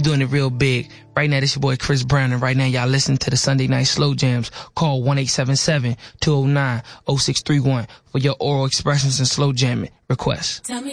doing it real big. Right now, this your boy Chris Brown, and right now y'all listen to the Sunday Night Slow Jams. Call 1-877-209-0631 for your oral expressions and slow jamming requests.